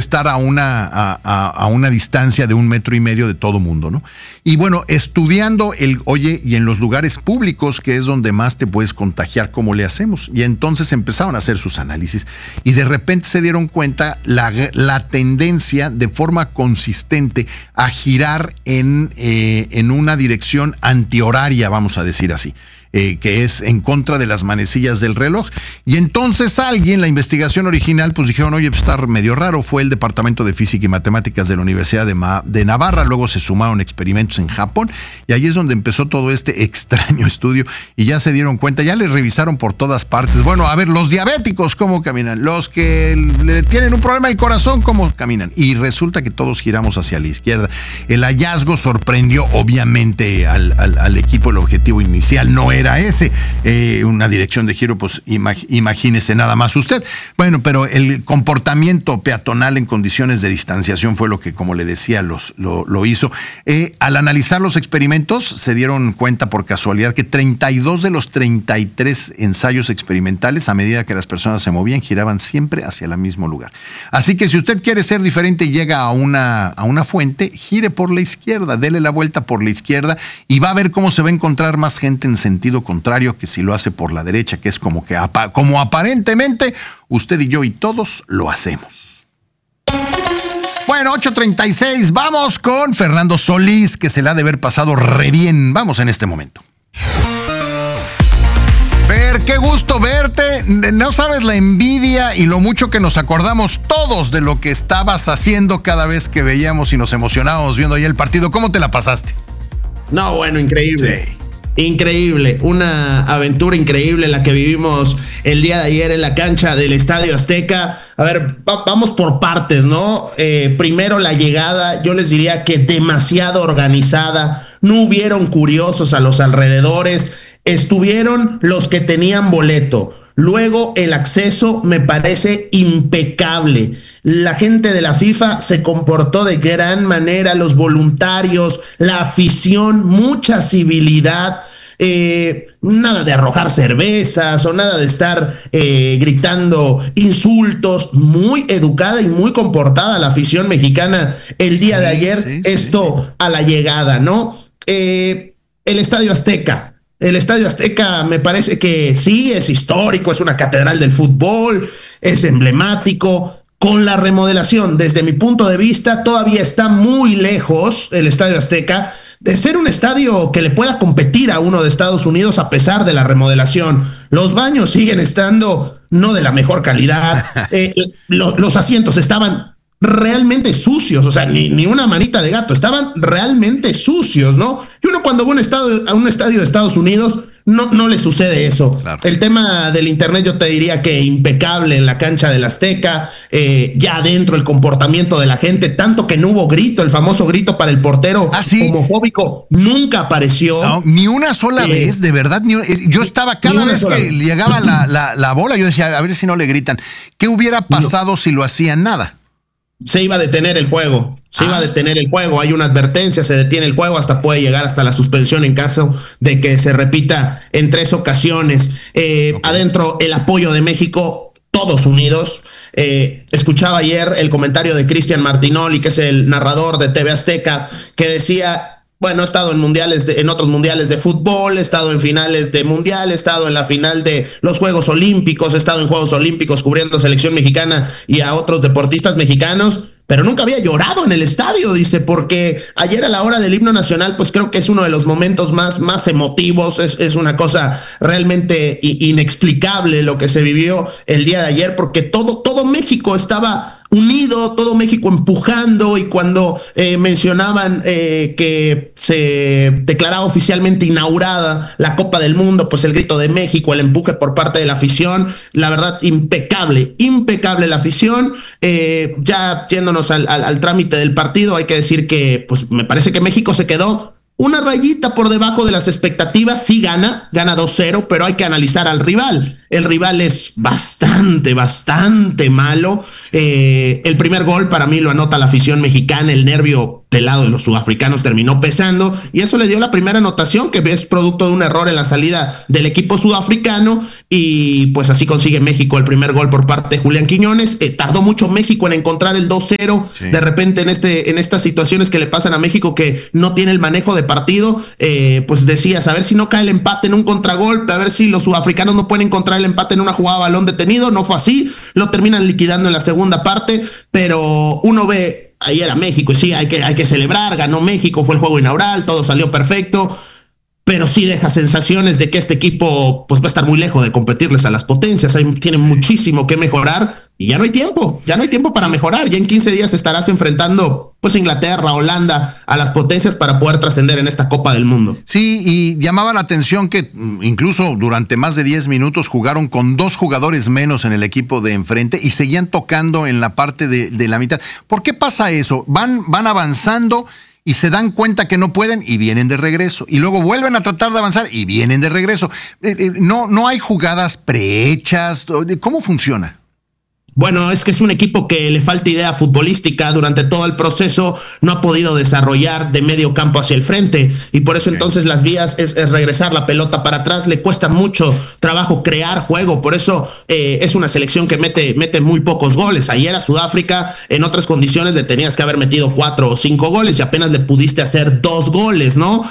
estar a una distancia de 1,5 metros de todo mundo, ¿no? Y bueno, estudiando y en los lugares públicos, que es donde más te puedes contagiar, ¿cómo le hacemos? Y entonces empezaron a hacer sus análisis y de repente se dieron cuenta la tendencia de forma consistente a girar en una dirección antihoraria, vamos a decir así. Que es en contra de las manecillas del reloj. Y entonces la investigación original, pues dijeron, oye, pues está medio raro. Fue el Departamento de Física y Matemáticas de la Universidad de Navarra, luego se sumaron experimentos en Japón, y ahí es donde empezó todo este extraño estudio, y ya se dieron cuenta, ya le revisaron por todas partes. Bueno, a ver, los diabéticos, ¿cómo caminan? Los que tienen un problema del corazón, ¿cómo caminan? Y resulta que todos giramos hacia la izquierda. El hallazgo sorprendió, obviamente, al equipo. El objetivo inicial no era ese, una dirección de giro, pues imagínese nada más usted. Bueno, pero el comportamiento peatonal en condiciones de distanciación fue lo que, como le decía, lo hizo. Al analizar los experimentos, se dieron cuenta por casualidad que 32 de los 33 ensayos experimentales, a medida que las personas se movían, giraban siempre hacia el mismo lugar. Así que si usted quiere ser diferente y llega a una fuente, gire por la izquierda, dele la vuelta por la izquierda y va a ver cómo se va a encontrar más gente en sentido contrario que si lo hace por la derecha, que es como aparentemente usted y yo y todos lo hacemos. Bueno, 8:36, vamos con Fernando Solís, que se la ha de haber pasado re bien. Vamos en este momento. Fer, qué gusto verte. No sabes la envidia y lo mucho que nos acordamos todos de lo que estabas haciendo cada vez que veíamos y nos emocionábamos viendo ahí el partido. ¿Cómo te la pasaste? No, bueno, increíble. Sí. Increíble, una aventura increíble la que vivimos el día de ayer en la cancha del Estadio Azteca. A ver, vamos por partes, ¿no? Primero la llegada, yo les diría que demasiado organizada, no hubieron curiosos a los alrededores, estuvieron los que tenían boleto. Luego el acceso me parece impecable. La gente de la FIFA se comportó de gran manera, los voluntarios, la afición, mucha civilidad. Nada de arrojar cervezas o nada de estar gritando insultos. Muy educada y muy comportada la afición mexicana el día de ayer. Esto a la llegada, ¿no? El Estadio Azteca. El Estadio Azteca me parece que sí, es histórico, es una catedral del fútbol, es emblemático. Con la remodelación, desde mi punto de vista, todavía está muy lejos el Estadio Azteca de ser un estadio que le pueda competir a uno de Estados Unidos a pesar de la remodelación. Los baños siguen estando no de la mejor calidad, los asientos estaban realmente sucios, o sea, ni una manita de gato, estaban realmente sucios, ¿no? Y uno cuando va a un estadio de Estados Unidos, no le sucede eso. Claro. El tema del internet yo te diría que impecable en la cancha del Azteca, ya adentro el comportamiento de la gente, tanto que no hubo grito, el famoso grito para el portero homofóbico, nunca apareció. No, ni una sola vez, de verdad. Yo estaba cada vez que llegaba la bola, yo decía, a ver si no le gritan. ¿Qué hubiera pasado si lo hacían? Nada. Se iba a detener el juego, hay una advertencia, se detiene el juego, hasta puede llegar hasta la suspensión en caso de que se repita en 3 ocasiones. Adentro el apoyo de México, todos unidos. Escuchaba ayer el comentario de Cristian Martinoli, que es el narrador de TV Azteca, que decía, bueno, he estado en otros mundiales de fútbol, he estado en finales de mundial, he estado en la final de los Juegos Olímpicos, he estado en Juegos Olímpicos cubriendo selección mexicana y a otros deportistas mexicanos, pero nunca había llorado en el estadio, dice, porque ayer a la hora del himno nacional, pues creo que es uno de los momentos más emotivos, es una cosa realmente inexplicable lo que se vivió el día de ayer, porque todo México estaba unido, todo México empujando, y cuando mencionaban que se declaraba oficialmente inaugurada la Copa del Mundo, pues el grito de México, el empuje por parte de la afición, la verdad impecable la afición. Ya yéndonos al trámite del partido, hay que decir que pues me parece que México se quedó una rayita por debajo de las expectativas. Sí gana 2-0, pero hay que analizar al rival. El rival es bastante malo. El primer gol para mí lo anota la afición mexicana, el nervio del lado de los sudafricanos terminó pesando, y eso le dio la primera anotación, que es producto de un error en la salida del equipo sudafricano, y pues así consigue México el primer gol por parte de Julián Quiñones. Tardó mucho México en encontrar el 2-0, sí. De repente en estas situaciones que le pasan a México, que no tiene el manejo de partido, pues decías, a ver si no cae el empate en un contragolpe, a ver si los sudafricanos no pueden encontrar el empate en una jugada a balón detenido. No fue así, lo terminan liquidando en la segunda parte, pero uno ve, ahí era México, y sí, hay que celebrar, ganó México, fue el juego inaugural, todo salió perfecto, pero sí deja sensaciones de que este equipo pues va a estar muy lejos de competirles a las potencias. Ahí tienen muchísimo que mejorar, y ya no hay tiempo para mejorar. Ya en 15 días estarás enfrentando pues Inglaterra, Holanda, a las potencias para poder trascender en esta Copa del Mundo. Sí, y llamaba la atención que incluso durante más de 10 minutos jugaron con 2 jugadores menos en el equipo de enfrente y seguían tocando en la parte de la mitad. ¿Por qué pasa eso? Van avanzando y se dan cuenta que no pueden y vienen de regreso. Y luego vuelven a tratar de avanzar y vienen de regreso. No hay jugadas prehechas. ¿Cómo funciona? Bueno, es que es un equipo que le falta idea futbolística. Durante todo el proceso no ha podido desarrollar de medio campo hacia el frente, y por eso entonces las vías es regresar la pelota para atrás. Le cuesta mucho trabajo crear juego, por eso es una selección que mete muy pocos goles. Ayer a Sudáfrica en otras condiciones le tenías que haber metido 4 o 5 goles y apenas le pudiste hacer 2 goles, ¿no?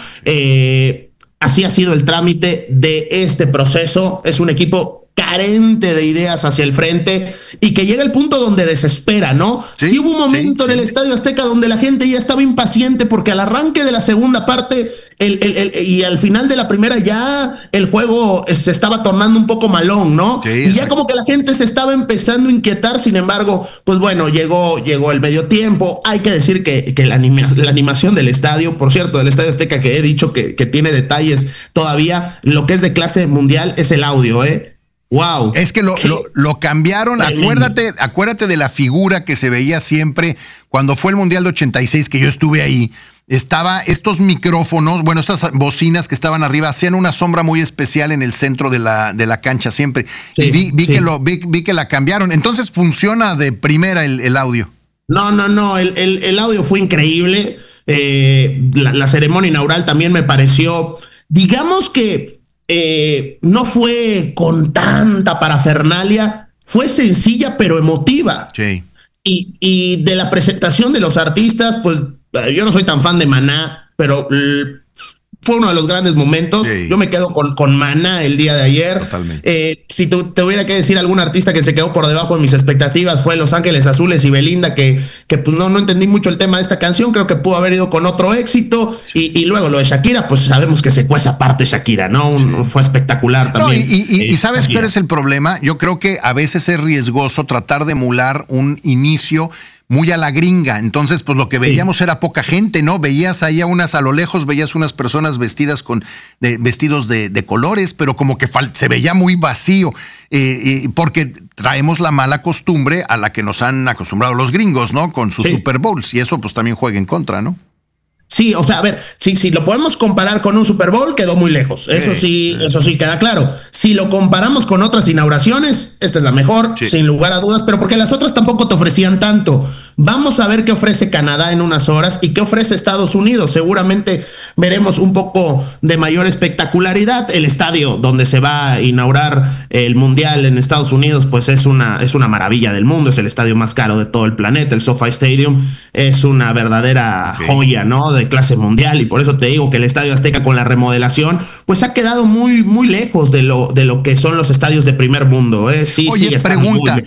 Así ha sido el trámite de este proceso. Es un equipo carente de ideas hacia el frente y que llega el punto donde desespera, ¿no? Sí hubo un momento en el Estadio Azteca donde la gente ya estaba impaciente, porque al arranque de la segunda parte y al final de la primera ya el juego se estaba tornando un poco malón, ¿no? Sí, y ya como que la gente se estaba empezando a inquietar. Sin embargo, pues bueno, llegó el medio tiempo. Hay que decir que la animación del estadio, por cierto, del Estadio Azteca, que he dicho que tiene detalles todavía, lo que es de clase mundial es el audio, Wow. Es que lo cambiaron. Acuérdate de la figura que se veía siempre cuando fue el Mundial de 86, que yo estuve ahí. Estaba estos micrófonos, bueno, estas bocinas que estaban arriba, hacían una sombra muy especial en el centro de la cancha siempre. Sí, y vi que la cambiaron. Entonces funciona de primera el audio. No, el audio fue increíble. La ceremonia inaugural también me pareció, digamos que no fue con tanta parafernalia, fue sencilla pero emotiva. Sí. Y de la presentación de los artistas, pues yo no soy tan fan de Maná, pero fue uno de los grandes momentos. Sí. Yo me quedo con Maná el día de ayer. Totalmente. Si te tuviera que decir algún artista que se quedó por debajo de mis expectativas, fue Los Ángeles Azules y Belinda, que pues no entendí mucho el tema de esta canción. Creo que pudo haber ido con otro éxito. Sí. Y luego lo de Shakira, pues sabemos que se cuece aparte Shakira, ¿no? Sí. Fue espectacular también. Y ¿sabes cuál es el problema? Yo creo que a veces es riesgoso tratar de emular un inicio muy a la gringa. Entonces, pues lo que veíamos era poca gente, ¿no? Veías ahí a lo lejos, veías unas personas vestidas con vestidos de colores, pero como que se veía muy vacío, porque traemos la mala costumbre a la que nos han acostumbrado los gringos, ¿no? Con sus Super Bowls, y eso pues también juega en contra, ¿no? Sí, o sea, a ver, si lo podemos comparar con un Super Bowl, quedó muy lejos. Eso sí queda claro. Si lo comparamos con otras inauguraciones, esta es la mejor, sin lugar a dudas, pero porque las otras tampoco te ofrecían tanto. Vamos a ver qué ofrece Canadá en unas horas y qué ofrece Estados Unidos. Seguramente veremos un poco de mayor espectacularidad. El estadio donde se va a inaugurar el Mundial en Estados Unidos, pues es una maravilla del mundo. Es el estadio más caro de todo el planeta. El SoFi Stadium es una verdadera joya, ¿no? De clase mundial, y por eso te digo que el Estadio Azteca, con la remodelación, pues ha quedado muy, muy lejos de lo que son los estadios de primer mundo, Sí, oye, pregunta,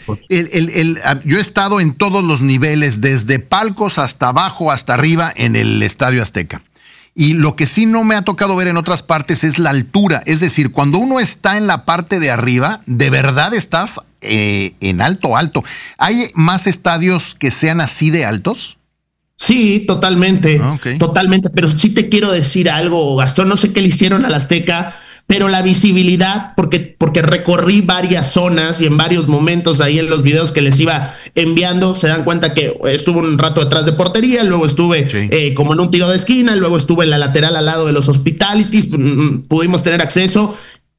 yo he estado en todos los niveles, desde palcos hasta abajo, hasta arriba, en el Estadio Azteca. Y lo que sí no me ha tocado ver en otras partes es la altura. Es decir, cuando uno está en la parte de arriba, de verdad estás en alto. ¿Hay más estadios que sean así de altos? Sí, totalmente, totalmente, pero sí te quiero decir algo, Gastón, no sé qué le hicieron al Azteca, pero la visibilidad, porque recorrí varias zonas y en varios momentos ahí en los videos que les iba enviando, se dan cuenta que estuve un rato detrás de portería, luego estuve como en un tiro de esquina, luego estuve en la lateral al lado de los hospitalities, pudimos tener acceso.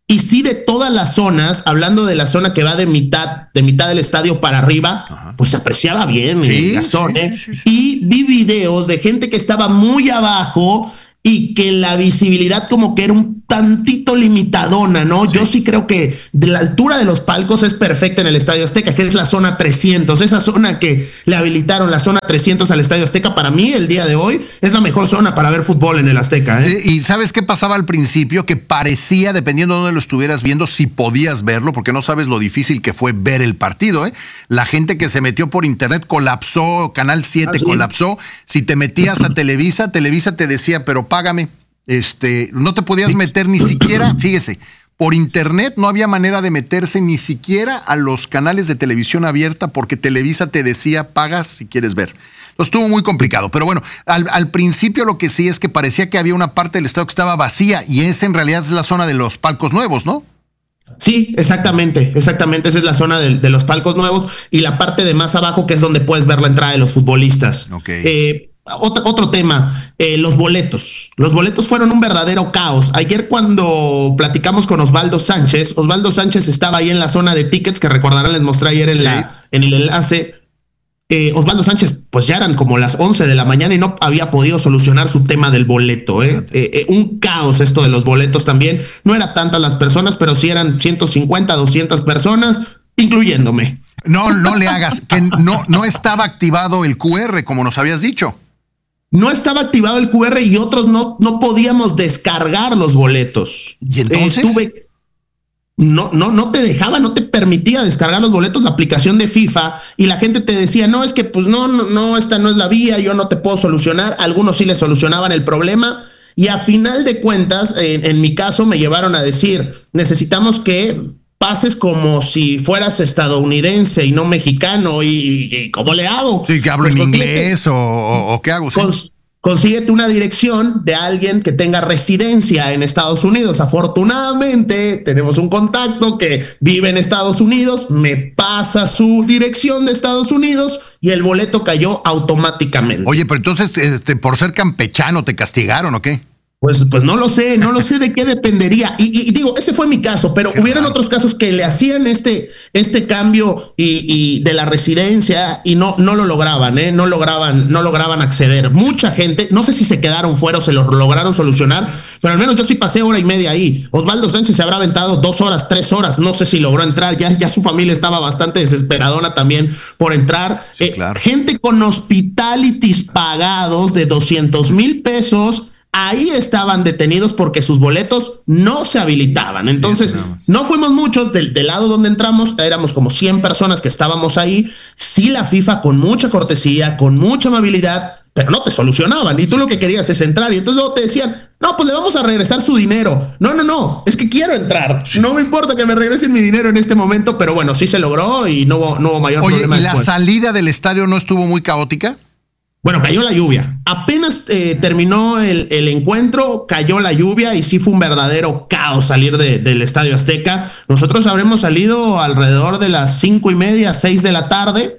y sí de todas las zonas, hablando de la zona que va de mitad del estadio para arriba, Ajá. pues se apreciaba bien Sí, la zona. sí. Y vi videos de gente que estaba muy abajo y que la visibilidad como que era un tantito limitadona, ¿no? Sí. Yo sí creo que de la altura de los palcos es perfecta en el Estadio Azteca, que es la zona 300, esa zona que le habilitaron, la zona 300 al Estadio Azteca, para mí el día de hoy es la mejor zona para ver fútbol en el Azteca, ¿eh? Y ¿sabes qué pasaba al principio? Que parecía, dependiendo de dónde lo estuvieras viendo, si podías verlo, porque no sabes lo difícil que fue ver el partido, ¿eh? La gente que se metió por internet colapsó, Canal 7 ¿Sí? colapsó. Si te metías a Televisa te decía, pero págame. No te podías meter ni siquiera, fíjese, por internet no había manera de meterse ni siquiera a los canales de televisión abierta porque Televisa te decía, pagas si quieres ver. Entonces estuvo muy complicado, pero bueno, al principio lo que sí es que parecía que había una parte del estadio que estaba vacía y esa en realidad es la zona de los palcos nuevos, ¿no? Sí, exactamente, esa es la zona de los palcos nuevos y la parte de más abajo que es donde puedes ver la entrada de los futbolistas. Ok. Otro tema, los boletos. Los boletos fueron un verdadero caos. Ayer cuando platicamos con Osvaldo Sánchez estaba ahí en la zona de tickets, que recordarán, les mostré ayer en el enlace. Osvaldo Sánchez, pues ya eran como las 11 de la mañana y no había podido solucionar su tema del boleto. Un caos esto de los boletos también. No eran tantas las personas, pero sí eran 150, 200 personas, incluyéndome. No le hagas, que no estaba activado el QR, como nos habías dicho. No estaba activado el QR y otros no podíamos descargar los boletos. ¿Y entonces? No te dejaba, no te permitía descargar los boletos, la aplicación de FIFA, y la gente te decía, no, es que pues no, esta no es la vía, yo no te puedo solucionar. Algunos sí le solucionaban el problema, y a final de cuentas, en mi caso, me llevaron a decir, necesitamos que pases como si fueras estadounidense y no mexicano, y ¿cómo le hago? Sí, que hablo Pues en inglés o ¿qué hago? ¿Sí? Consíguete una dirección de alguien que tenga residencia en Estados Unidos. Afortunadamente, tenemos un contacto que vive en Estados Unidos, me pasa su dirección de Estados Unidos y el boleto cayó automáticamente. Oye, pero entonces, por ser campechano, ¿te castigaron o qué? Pues no lo sé de qué dependería. Y digo, ese fue mi caso, pero hubieron otros casos que le hacían este cambio y de la residencia y no lo lograban, no lograban acceder. Mucha gente, no sé si se quedaron fuera o se lo lograron solucionar, pero al menos yo sí pasé hora y media ahí. Osvaldo Sánchez se habrá aventado 2 horas, 3 horas, no sé si logró entrar, ya su familia estaba bastante desesperadona también por entrar. Sí, claro. Gente con hospitalities pagados de 200,000 pesos. Ahí estaban detenidos porque sus boletos no se habilitaban. Entonces, no fuimos muchos del lado donde entramos, éramos como 100 personas que estábamos ahí. Sí, la FIFA con mucha cortesía, con mucha amabilidad, pero no te solucionaban. Y tú lo que querías es entrar. Y entonces luego te decían, no, pues le vamos a regresar su dinero. No, es que quiero entrar. No me importa que me regresen mi dinero en este momento, pero bueno, sí se logró y no hubo mayor problema. Oye, ¿y la salida del estadio no estuvo muy caótica? Bueno, cayó la lluvia. Apenas terminó el encuentro, cayó la lluvia y sí fue un verdadero caos salir del Estadio Azteca. Nosotros habremos salido alrededor de las 5:30, 6 de la tarde,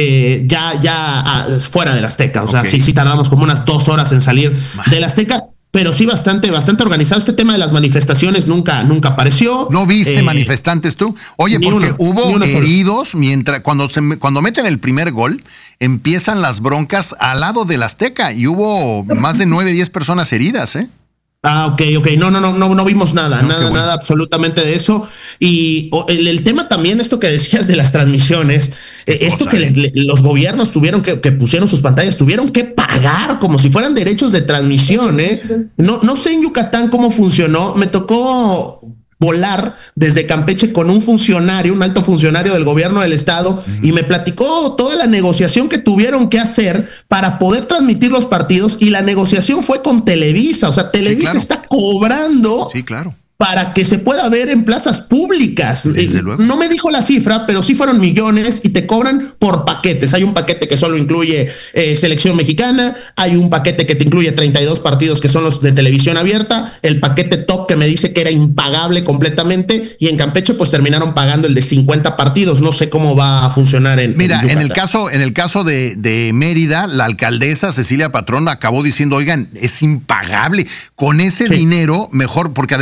fuera del Azteca. O sea, sí tardamos como unas 2 horas en salir del Azteca. Pero sí bastante organizado. Este tema de las manifestaciones nunca apareció. ¿No viste manifestantes tú? Oye, porque hubo heridos cuando meten el primer gol, empiezan las broncas al lado del Azteca y hubo más de 9, 10 personas heridas, ¿eh? Ok. No vimos nada, nada absolutamente de eso. Y el tema también, esto que decías de las transmisiones, los gobiernos tuvieron que pusieron sus pantallas, tuvieron que pagar como si fueran derechos de transmisión, ¿eh? No sé en Yucatán cómo funcionó, me tocó volar desde Campeche con un alto funcionario del gobierno del estado, y me platicó toda la negociación que tuvieron que hacer para poder transmitir los partidos, y la negociación fue con Televisa, o sea, Televisa está cobrando. Sí, claro. Para que se pueda ver en plazas públicas. Desde luego. No me dijo la cifra, pero sí fueron millones y te cobran por paquetes. Hay un paquete que solo incluye selección mexicana, hay un paquete que te incluye 32 partidos que son los de televisión abierta, el paquete top que me dice que era impagable completamente, y en Campeche pues terminaron pagando el de 50 partidos. No sé cómo va a funcionar Mira, en el caso de Mérida, la alcaldesa Cecilia Patrón acabó diciendo, oigan, es impagable. Con ese dinero, mejor, porque además no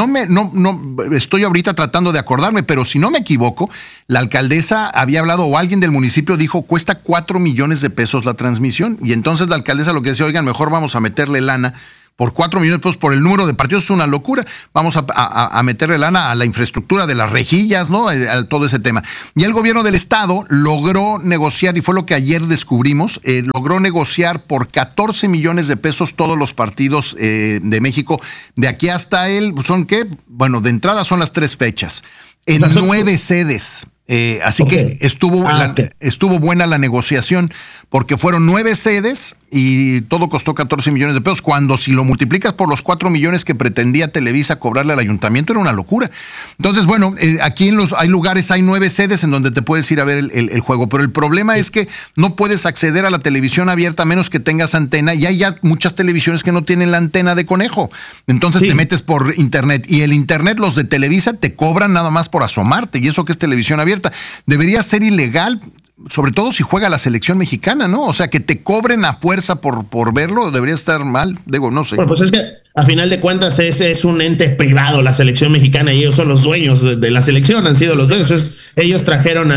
no estoy ahorita tratando de acordarme, pero si no me equivoco, la alcaldesa había hablado o alguien del municipio dijo cuesta 4 millones de pesos la transmisión, y entonces la alcaldesa lo que decía, oigan, mejor vamos a meterle lana. Por 4 millones de pesos por el número de partidos es una locura. Vamos a meterle lana a la infraestructura de las rejillas, ¿no? A todo ese tema. Y el gobierno del estado logró negociar, y fue lo que ayer descubrimos, logró negociar por 14 millones de pesos todos los partidos de México. De aquí hasta ¿son qué? Bueno, de entrada son las 3 fechas. En 9 sedes. Así que estuvo buena la negociación, porque fueron 9 sedes y todo costó 14 millones de pesos, cuando si lo multiplicas por los 4 millones que pretendía Televisa cobrarle al ayuntamiento, era una locura. Entonces, bueno, aquí hay lugares, hay 9 sedes en donde te puedes ir a ver el juego, pero el problema es que no puedes acceder a la televisión abierta a menos que tengas antena, y hay ya muchas televisiones que no tienen la antena de conejo. Entonces te metes por internet, y el internet, los de Televisa, te cobran nada más por asomarte, y eso que es televisión abierta. Debería ser ilegal, sobre todo si juega la selección mexicana, ¿no? O sea, que te cobren a fuerza por verlo, debería estar mal, digo, no sé. Bueno, pues es que a final de cuentas es un ente privado la selección mexicana, y ellos son los dueños de la selección, han sido los dueños. Ellos trajeron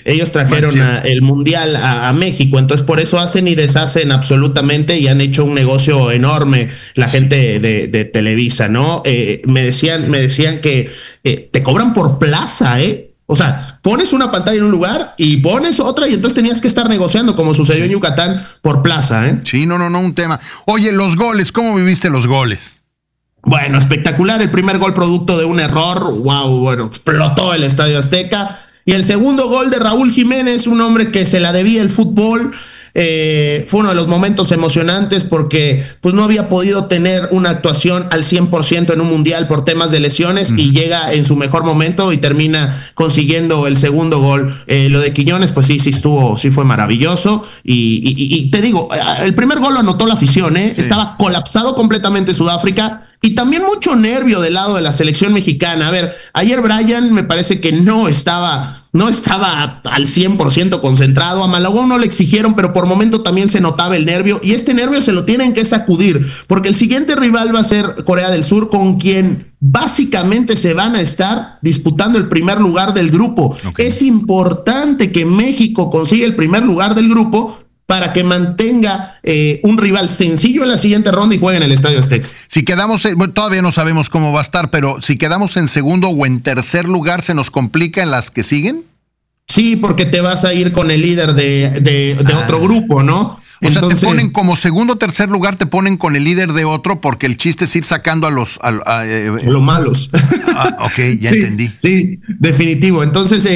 el mundial a México, entonces por eso hacen y deshacen absolutamente, y han hecho un negocio enorme la gente de Televisa, ¿no? Me decían que te cobran por plaza, ¿eh? O sea, pones una pantalla en un lugar y pones otra, y entonces tenías que estar negociando, como sucedió en Yucatán, por plaza, ¿eh? Sí, no, un tema. Oye, los goles, ¿cómo viviste los goles? Bueno, espectacular. El primer gol producto de un error, wow, bueno, explotó el Estadio Azteca. Y el segundo gol de Raúl Jiménez, un hombre que se la debía el fútbol. Fue uno de los momentos emocionantes, porque pues no había podido tener una actuación al 100% en un mundial por temas de lesiones, y llega en su mejor momento y termina consiguiendo el segundo gol. Lo de Quiñones, pues sí fue maravilloso, y te digo, el primer gol lo anotó la afición, ¿eh? Sí. Estaba colapsado completamente Sudáfrica, y también mucho nervio del lado de la selección mexicana. A ver, ayer Brian me parece que no estaba al 100% concentrado. A Malagón no le exigieron, pero por momento también se notaba el nervio, y este nervio se lo tienen que sacudir, porque el siguiente rival va a ser Corea del Sur, con quien básicamente se van a estar disputando el primer lugar del grupo. Okay. Es importante que México consiga el primer lugar del grupo para que mantenga un rival sencillo en la siguiente ronda y juegue en el Estadio Azteca. Si quedamos, todavía no sabemos cómo va a estar, pero si quedamos en segundo o en tercer lugar, ¿se nos complica en las que siguen? Sí, porque te vas a ir con el líder de otro grupo, ¿no? Entonces, te ponen como segundo o tercer lugar, te ponen con el líder de otro, porque el chiste es ir sacando a los malos. Ok, ya sí, entendí. Sí, definitivo. Entonces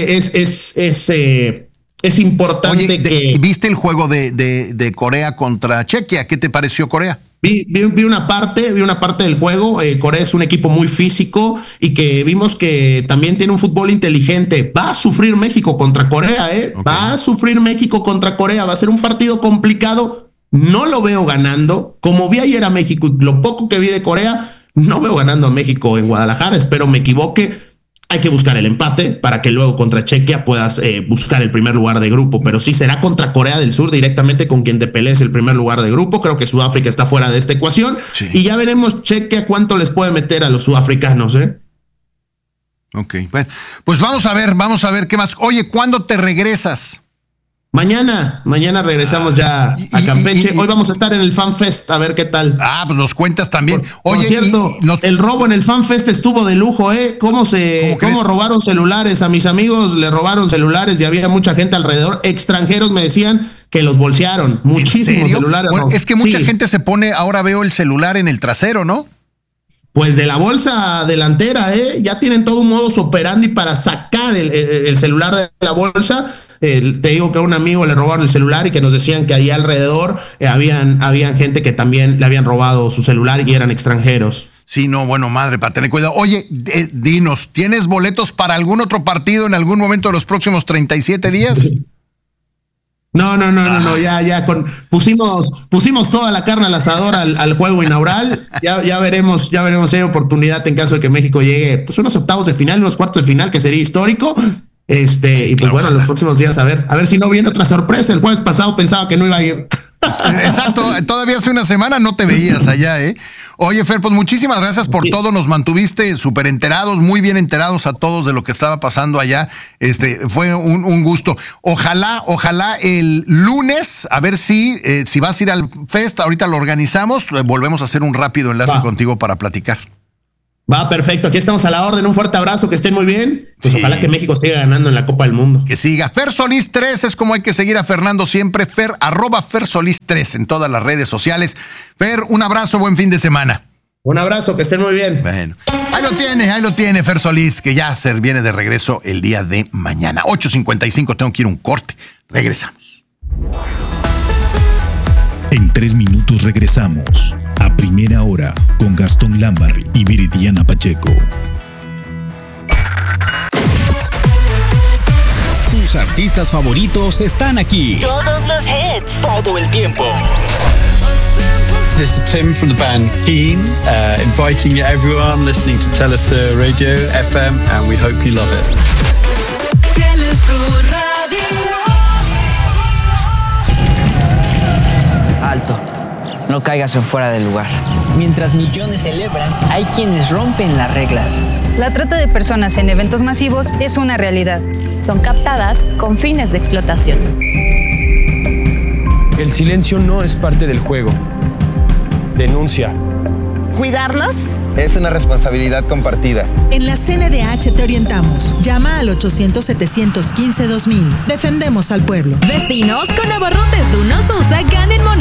es importante. Oye, ¿viste el juego de Corea contra Chequia? ¿Qué te pareció Corea? Vi una parte del juego. Corea es un equipo muy físico, y que vimos que también tiene un fútbol inteligente. Va a sufrir México contra Corea, ¿eh? Okay. Va a sufrir México contra Corea. Va a ser un partido complicado. No lo veo ganando. Como vi ayer a México y lo poco que vi de Corea, no veo ganando a México en Guadalajara. Espero me equivoque. Hay que buscar el empate para que luego contra Chequia puedas buscar el primer lugar de grupo, pero sí será contra Corea del Sur directamente con quien te pelees el primer lugar de grupo. Creo que Sudáfrica está fuera de esta ecuación, sí. Y ya veremos Chequia cuánto les puede meter a los sudafricanos, ¿eh? Ok, bueno, pues vamos a ver qué más. Oye, ¿cuándo te regresas? Mañana regresamos ya a Campeche. Hoy vamos a estar en el Fan Fest, a ver qué tal. Pues nos cuentas también. Oye, por cierto, el robo en el Fan Fest estuvo de lujo, ¿eh? ¿Cómo robaron celulares? A mis amigos le robaron celulares, y había mucha gente alrededor. Extranjeros me decían que los bolsearon. Muchísimos celulares. Bueno, es que mucha gente se pone, ahora veo el celular en el trasero, ¿no? Pues de la bolsa delantera, ¿eh? Ya tienen todo un modus operandi para sacar el celular de la bolsa. Te digo que a un amigo le robaron el celular, y que nos decían que ahí alrededor habían gente que también le habían robado su celular y eran extranjeros. Sí, no, bueno, madre, para tener cuidado. Oye, dinos, ¿tienes boletos para algún otro partido en algún momento de los próximos 37 días? No, ya pusimos toda la carne al asador al juego inaugural. Ya veremos si hay oportunidad en caso de que México llegue pues unos octavos de final, unos cuartos de final, que sería histórico. Y pues bueno, los próximos días a ver si no viene otra sorpresa. El jueves pasado pensaba que no iba a ir. Exacto, todavía hace una semana no te veías allá, ¿eh? Oye, Fer, pues muchísimas gracias por todo, nos mantuviste súper enterados, muy bien enterados a todos de lo que estaba pasando allá. Fue un gusto. Ojalá el lunes, a ver si vas a ir al Fest, ahorita lo organizamos, volvemos a hacer un rápido enlace contigo para platicar. Va, perfecto. Aquí estamos a la orden. Un fuerte abrazo, que estén muy bien. Pues sí. Ojalá que México siga ganando en la Copa del Mundo. Que siga. Fer Solís 3 es como hay que seguir a Fernando siempre. @Fer Solís 3 en todas las redes sociales. Fer, un abrazo, buen fin de semana. Un abrazo, que estén muy bien. Bueno, ahí lo tiene Fer Solís, que ya viene de regreso el día de mañana. 8:55, tengo que ir a un corte. Regresamos. En 3 minutos regresamos a Primera Hora con Gastón Lámbar y Viridiana Pacheco. Tus artistas favoritos están aquí. Todos los hits. Todo el tiempo. This is Tim from the band Keen, inviting everyone listening to Telesur Radio FM, and we hope you love it. Telesur Radio. Alto, no caigas en fuera del lugar. Mientras millones celebran, hay quienes rompen las reglas. La trata de personas en eventos masivos es una realidad. Son captadas con fines de explotación. El silencio no es parte del juego. Denuncia. ¿Cuidarnos? Es una responsabilidad compartida. En la CNDH te orientamos. Llama al 800-715-2000. Defendemos al pueblo. Vecinos con abarrotes de Unos Usa ganen moneda.